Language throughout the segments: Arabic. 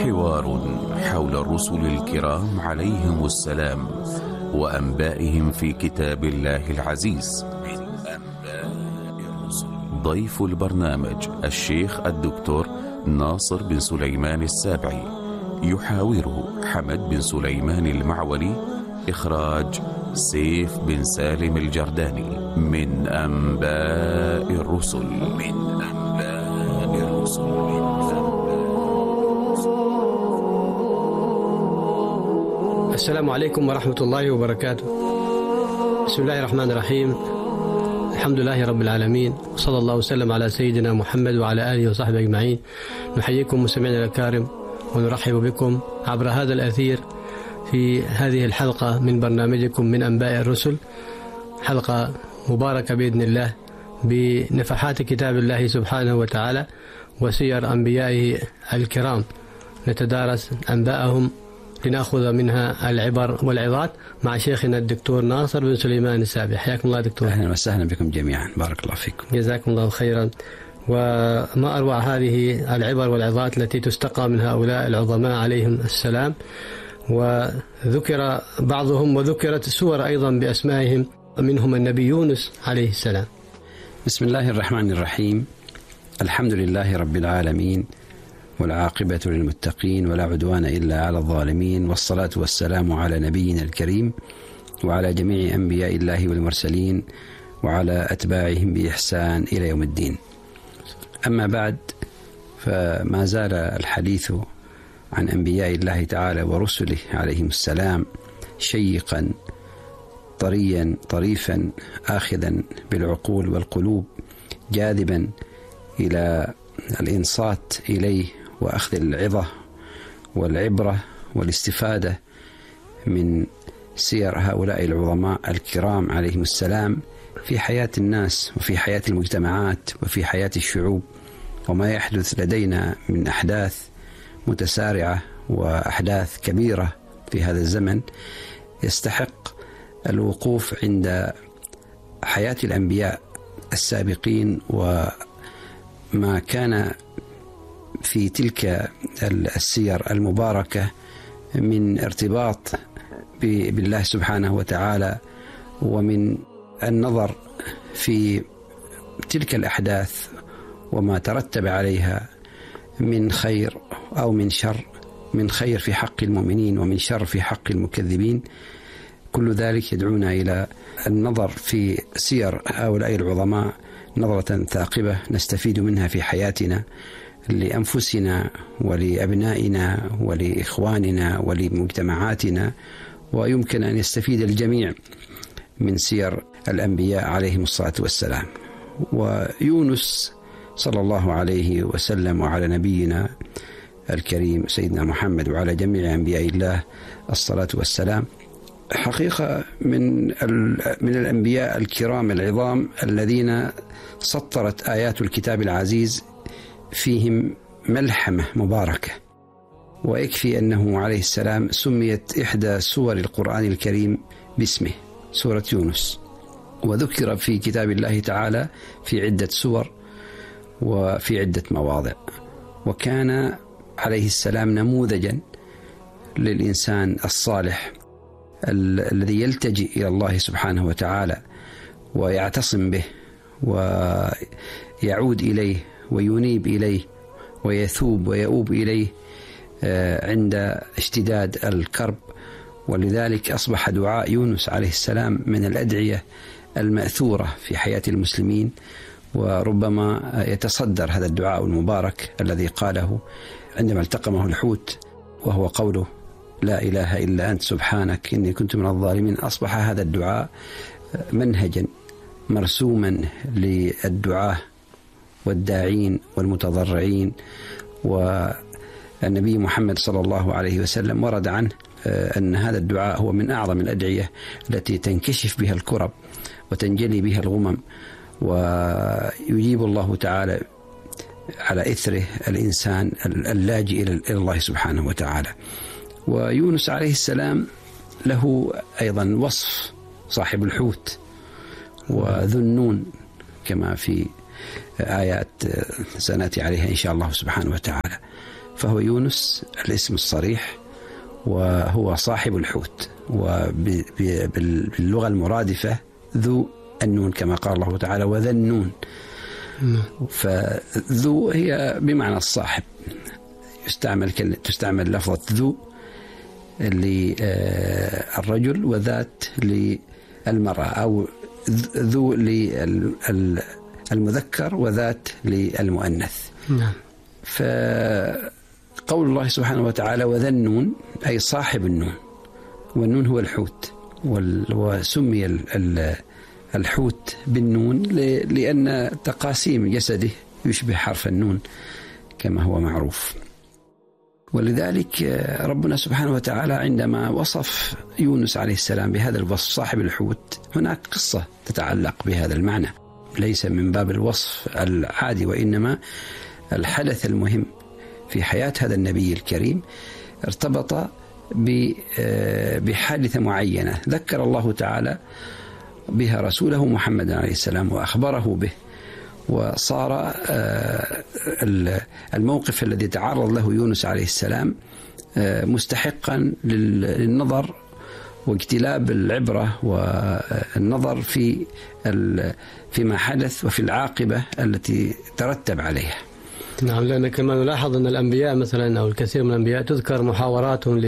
حوار حول الرسل الكرام عليهم السلام وأنبائهم في كتاب الله العزيز. من أنباء الرسل. ضيف البرنامج الشيخ الدكتور ناصر بن سليمان السابعي، يحاوره حمد بن سليمان المعولي، إخراج سيف بن سالم الجرداني. من أنباء الرسل. من أنباء الرسل. السلام عليكم ورحمة الله وبركاته. بسم الله الرحمن الرحيم. الحمد لله رب العالمين، وصلى الله وسلم على سيدنا محمد وعلى آله وصحبه أجمعين. نحييكم مستمعينا الكرام ونرحب بكم عبر هذا الأثير في هذه الحلقة من برنامجكم من أنباء الرسل، حلقة مباركة بإذن الله بنفحات كتاب الله سبحانه وتعالى وسير أنبيائه الكرام، نتدارس أنباءهم لنأخذ منها العبر والعظات مع شيخنا الدكتور ناصر بن سليمان السابعي. حياكم الله دكتور. أهلا وسهلا بكم جميعا، بارك الله فيكم. جزاكم الله خيرا. وما أروع هذه العبر والعظات التي تستقى من هؤلاء العظماء عليهم السلام، وذكر بعضهم وذكرت سور أيضا بأسمائهم، منهم النبي يونس عليه السلام. بسم الله الرحمن الرحيم. الحمد لله رب العالمين، والعاقبة للمتقين، ولا عدوان إلا على الظالمين، والصلاة والسلام على نبينا الكريم وعلى جميع أنبياء الله والمرسلين وعلى أتباعهم بإحسان إلى يوم الدين. أما بعد، فما زال الحديث عن أنبياء الله تعالى ورسله عليهم السلام شيقا طريا طريفا، آخذا بالعقول والقلوب، جاذبا إلى الإنصات إليه وأخذ العظة والعبرة والاستفادة من سير هؤلاء العظماء الكرام عليهم السلام في حياة الناس وفي حياة المجتمعات وفي حياة الشعوب، وما يحدث لدينا من أحداث متسارعة وأحداث كبيرة في هذا الزمن يستحق الوقوف عند حياة الأنبياء السابقين وما كان في تلك السير المباركة من ارتباط بالله سبحانه وتعالى، ومن النظر في تلك الأحداث وما ترتب عليها من خير أو من شر، من خير في حق المؤمنين ومن شر في حق المكذبين. كل ذلك يدعونا إلى النظر في سير هؤلاء العظماء نظرة ثاقبة نستفيد منها في حياتنا لأنفسنا ولأبنائنا ولإخواننا ولمجتمعاتنا، ويمكن أن يستفيد الجميع من سير الأنبياء عليهم الصلاة والسلام. ويونس صلى الله عليه وسلم وعلى نبينا الكريم سيدنا محمد وعلى جميع أنبياء الله الصلاة والسلام حقيقة من الأنبياء الكرام العظام الذين سطرت آيات الكتاب العزيز فيهم ملحمة مباركة. ويكفي أنه عليه السلام سميت إحدى سور القرآن الكريم باسمه، سورة يونس، وذكر في كتاب الله تعالى في عدة سور وفي عدة مواضع. وكان عليه السلام نموذجا للإنسان الصالح الذي يلتجئ إلى الله سبحانه وتعالى ويعتصم به ويعود إليه وينيب إليه ويثوب ويؤوب إليه عند اشتداد الكرب. ولذلك أصبح دعاء يونس عليه السلام من الأدعية المأثورة في حياة المسلمين، وربما يتصدر هذا الدعاء المبارك الذي قاله عندما التقمه الحوت، وهو قوله: لا إله إلا أنت سبحانك إني كنت من الظالمين. أصبح هذا الدعاء منهجا مرسوما للدعاة والداعين والمتضرعين. والنبي محمد صلى الله عليه وسلم ورد عنه أن هذا الدعاء هو من أعظم الأدعية التي تنكشف بها الكرب وتنجلي بها الغمم، ويجيب الله تعالى على إثره الإنسان اللاجئ إلى الله سبحانه وتعالى. ويونس عليه السلام له أيضا وصف صاحب الحوت وذو النون كما في آيات سنأتي عليها إن شاء الله سبحانه وتعالى. فهو يونس الاسم الصريح، وهو صاحب الحوت، وباللغة المرادفة ذو النون كما قال الله تعالى وذا النون. فذو هي بمعنى الصاحب، تستعمل لفظة ذو للرجل وذات للمرأة، أو ذو للمذكر وذات للمؤنث. فقول الله سبحانه وتعالى وذا النون أي صاحب النون، والنون هو الحوت، وسمي الحوت بالنون لأن تقاسيم جسده يشبه حرف النون كما هو معروف. ولذلك ربنا سبحانه وتعالى عندما وصف يونس عليه السلام بهذا الوصف صاحب الحوت، هناك قصة تتعلق بهذا المعنى، ليس من باب الوصف العادي، وإنما الحدث المهم في حياة هذا النبي الكريم ارتبط بحادثة معينة ذكر الله تعالى بها رسوله محمد عليه السلام وأخبره به، وصار الموقف الذي تعرض له يونس عليه السلام مستحقا للنظر واجتلاب العبرة والنظر فيما حدث وفي العاقبة التي ترتب عليها. نعم، لأن كما نلاحظ أن الأنبياء مثلا أو الكثير من الأنبياء تذكر محاوراتهم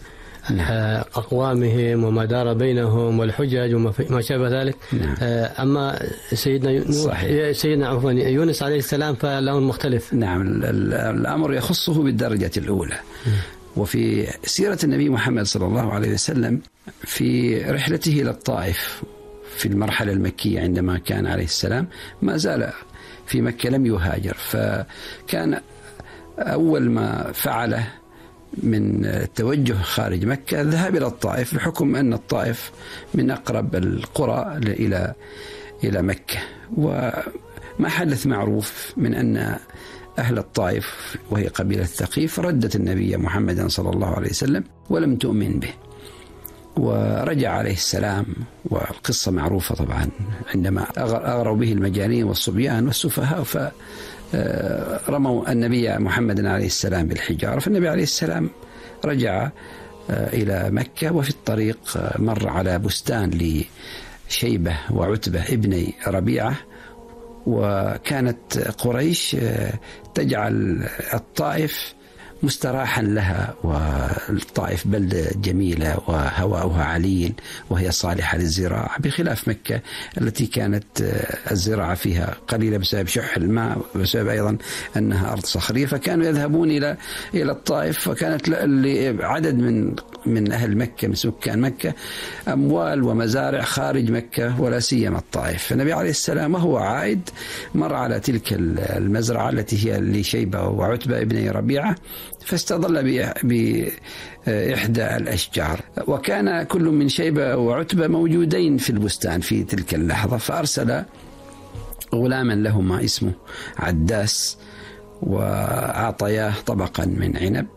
أقوامهم وما دار بينهم والحجج وما شابه ذلك. أما سيدنا يونس عليه السلام فله مختلف. نعم، الأمر يخصه بالدرجة الأولى. وفي سيرة النبي محمد صلى الله عليه وسلم في رحلته إلى الطائف في المرحلة المكية عندما كان عليه السلام ما زال في مكة لم يهاجر، فكان أول ما فعله من التوجه خارج مكة الذهاب إلى الطائف، بحكم أن الطائف من أقرب القرى إلى مكة. وما حدث معروف من أن أهل الطائف وهي قبيلة ثقيف ردت النبي محمد صلى الله عليه وسلم ولم تؤمن به، ورجع عليه السلام، والقصة معروفة طبعا، عندما أغروا به المجانين والصبيان والسفهاء فرموا النبي محمد عليه السلام بالحجارة. فالنبي عليه السلام رجع إلى مكة، وفي الطريق مر على بستان لشيبة وعتبة ابني ربيعة، وكانت قريش تجعل الطائف مستراحا لها، والطائف بلدة جميلة وهواؤها عليل وهي صالحة للزراعة، بخلاف مكة التي كانت الزراعة فيها قليلة بسبب شح الماء وبسبب أيضا أنها أرض صخرية. فكانوا يذهبون إلى الطائف، وكانت عدد من أهل مكة من سكان مكة أموال ومزارع خارج مكة ولا سيما الطائف. فالنبي عليه السلام وهو عائد مر على تلك المزرعة التي هي لشيبة وعتبة ابني ربيعة، فاستظل بإحدى الأشجار، وكان كل من شيبة وعتبة موجودين في البستان في تلك اللحظة. فأرسل غلاما لهما اسمه عداس، وأعطياه طبقا من عنب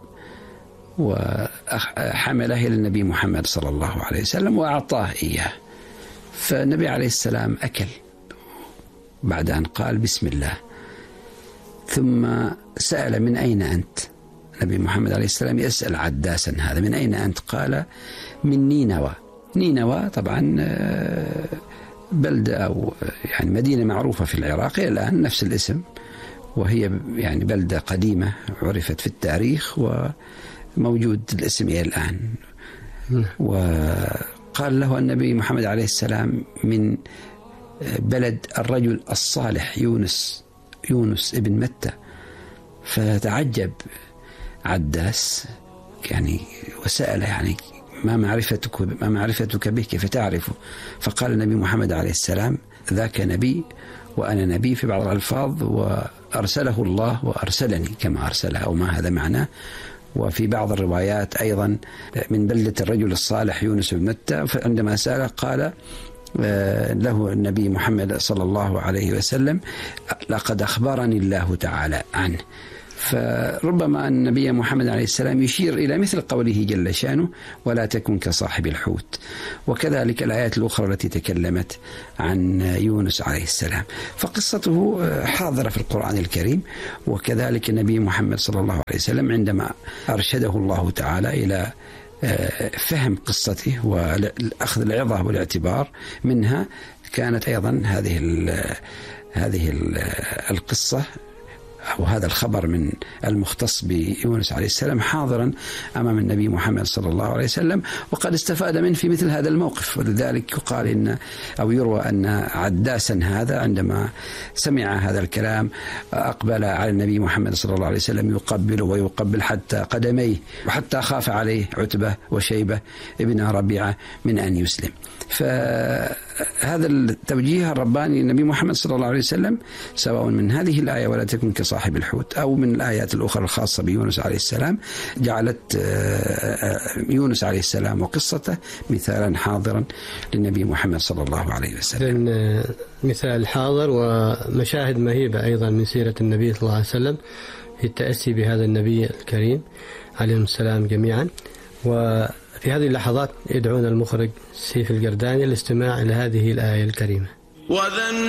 وحمله إلى النبي محمد صلى الله عليه وسلم وأعطاه إياه. فالنبي عليه السلام أكل بعد أن قال بسم الله، ثم سأل من أين أنت؟ النبي محمد عليه السلام يسأل عداسا هذا من أين أنت؟ قال من نينوى. نينوى طبعا بلدة أو يعني مدينة معروفة في العراق الآن نفس الاسم، وهي يعني بلدة قديمة عرفت في التاريخ وموجود الاسم إلى الآن. وقال له النبي محمد عليه السلام من بلد الرجل الصالح يونس ابن متى. فتعجب عداس يعني وسأل يعني ما معرفتك به، كيف تعرفه؟ فقال النبي محمد عليه السلام ذاك نبي وأنا نبي في بعض الألفاظ، وأرسله الله وأرسلني كما أرسله، أو ما هذا معناه. وفي بعض الروايات أيضا من بلدة الرجل الصالح يونس بن متى. فعندما سأله قال له النبي محمد صلى الله عليه وسلم لقد أخبرني الله تعالى عنه. فربما أن النبي محمد عليه السلام يشير إلى مثل قوله جل شأنه ولا تكن كصاحب الحوت، وكذلك الآيات الأخرى التي تكلمت عن يونس عليه السلام. فقصته حاضرة في القرآن الكريم، وكذلك النبي محمد صلى الله عليه وسلم عندما أرشده الله تعالى إلى فهم قصته والأخذ العظة والاعتبار منها، كانت أيضا هذه القصة أو هذا الخبر من المختص بيونس عليه السلام حاضرا أمام النبي محمد صلى الله عليه وسلم، وقد استفاد منه في مثل هذا الموقف. ولذلك يقال إن أو يروى أن عداسا هذا عندما سمع هذا الكلام أقبل على النبي محمد صلى الله عليه وسلم يقبله ويقبل حتى قدميه، وحتى خاف عليه عتبة وشيبة ابن ربيعة من أن يسلم. فهذا التوجيه الرباني للنبي محمد صلى الله عليه وسلم سواء من هذه الآية ولا تكن كصاحب الحوت أو من الآيات الأخرى الخاصة بيونس عليه السلام، جعلت يونس عليه السلام وقصته مثالا حاضرا للنبي محمد صلى الله عليه وسلم. مثال حاضر ومشاهد مهيبة أيضا من سيرة النبي صلى الله عليه وسلم في التأسي بهذا النبي الكريم عليهم السلام جميعا. وفي هذه اللحظات يدعون المخرج سيف القرداني للاستماع إلى هذه الآية الكريمة.